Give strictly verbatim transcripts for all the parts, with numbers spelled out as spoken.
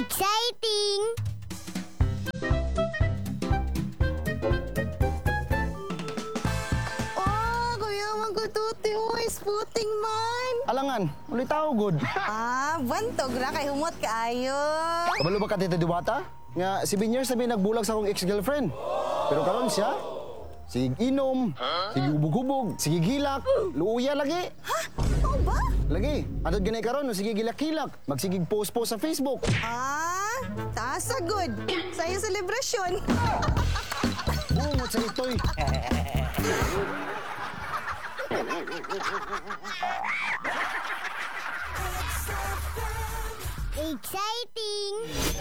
Exciting! Oh, kuya magkututi mo, spooting man. Alangan, ulit tao, good. Ah, bantog ra kay humot kaayo. Kabalo ba ka, Tita Diwata? Nga, si Binyer sabi nagbulag sa akong ex-girlfriend. Pero karon siya, sige inom, sige hubog-hubog, sige gilak, luuya lagi. Ha? Oo ba? Lagi, atod ganay karon, sige gilak-gilak, magsigig post-post sa Facebook. Ah, tasa good. Sa iyong selebrasyon. Bungot sa itoy. Exciting!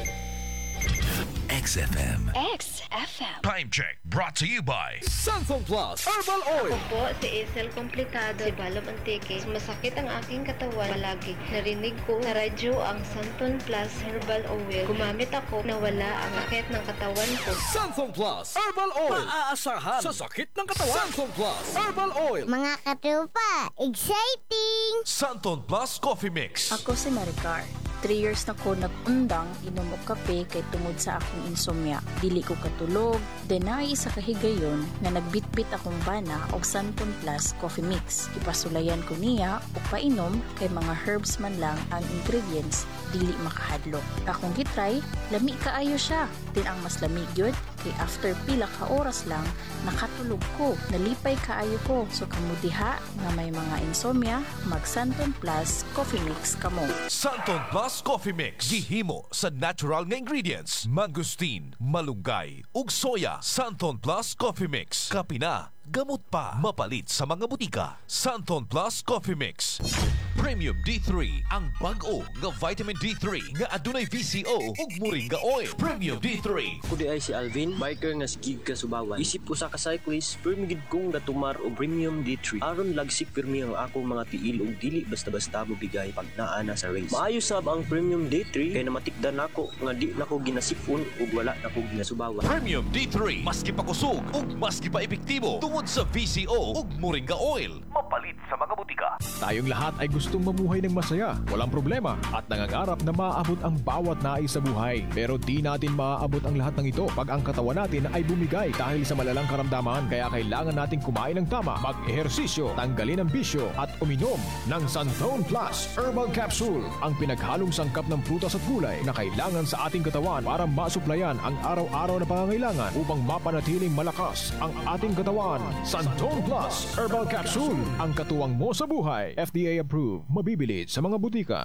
X F M. X F M. Time check brought to you by Santon Plus Herbal Oil. Ako po si Isel Komplikado, si Balom Antique. Masakit ang aking katawan palagi. Narinig ko sa radyo ang Santon Plus Herbal Oil. Gumamit ako na wala ang sakit ng katawan ko. Santon Plus Herbal Oil. Maaasahan sa sakit ng katawan. Santon Plus Herbal Oil. Mga katropa, exciting! Santon Plus Coffee Mix. Ako si Maricar. Three years na ko nag-undang inom og kape kay tungod sa akong insomnia. Dili ko katulog, denay sa kahigayon na nagbitbit akong bana og Santon Plus Coffee Mix. Ipasulayan ko niya og painom kay mga herbs man lang ang ingredients dili makahadlok. Akong gitry, lami kaayo siya. Din ang mas lamig gyud kay after pila ka oras lang nakatulog ko, nalipay kaayo ko. So kamudiha nga may mga insomnia, mag Santon Plus Coffee Mix kamo. Santon Plus Coffee Mix. Gihimo sa natural nga ingredients. Mangustin, malunggay, ug soya. Santon Plus Coffee Mix. Kapina, gamot pa. Mapalit sa mga butika. Santon Plus Coffee Mix. Premium D three, ang bag-o nga vitamin D three nga adunay V C O ug moringa oil. Premium D three. Kudi ay si Alvin, biker nga sigig ka Subawan. Isip ko sa ka-cyclist, permigid kong natumar og Premium D three. Aron lagsik pirmi ang akong mga tiil ug dili basta-basta mo bigay pag naa na sa race. Maayo sab ang Premium D three kay namatikdan nako nga di nako ginasipon ug wala nako ginasubawan. Premium D three, maski pa kusog ug maski pa epektibo tungod sa V C O ug moringa oil. Mapalit sa mga butika. Tayong lahat ay gustong mamuhay ng masaya, walang problema, at nangangarap na maaabot ang bawat nais sa buhay. Pero di natin maaabot ang lahat ng ito pag ang katawan natin ay bumigay dahil sa malalang karamdaman. Kaya kailangan nating kumain ng tama, mag-ehersisyo, tanggalin ang bisyo, at uminom ng Santon Plus Herbal Capsule, ang pinaghalong sangkap ng prutas at gulay na kailangan sa ating katawan para masuplayan ang araw-araw na pangangailangan upang mapanatiling malakas ang ating katawan. Santon Plus Herbal Capsule, ang katuwang mo sa buhay. F D A approved. Mabibili sa mga butika.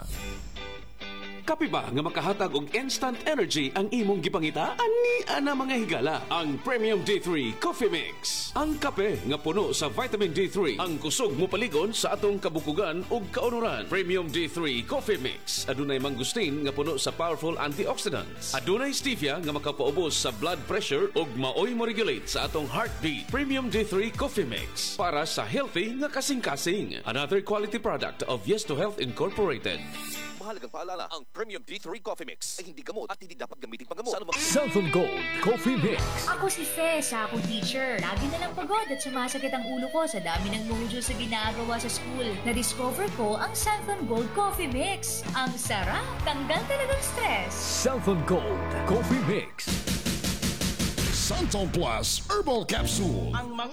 Kapi ba nga makahatag og instant energy ang imong gipangita? Ani ana mga higala ang Premium D three Coffee Mix. Ang kape nga puno sa vitamin D three ang kusog mo paligon sa atong kabukugan ug kaunuran. Premium D three Coffee Mix adunay mangustin nga puno sa powerful antioxidants. Adunay stevia nga makapaubos sa blood pressure ug maoy mo regulate sa atong heartbeat. Premium D three Coffee Mix para sa healthy nga kasing-kasing. Another quality product of Yes to Health Incorporated. Mahalagang paalala, ang Premium D three Coffee Mix ay hindi gamot at hindi dapat gamitin panggamot. Santon Gold Coffee Mix. Ako si Fe, sa akong teacher. Lagi na lang pagod at sumasakit ang ulo ko sa dami ng modules sa ginagawa sa school. Na-discover ko ang Santon Gold Coffee Mix. Ang sarap, tanggal talagang stress. Santon Gold Coffee Mix. Santon Plus Herbal Capsule. Ang mga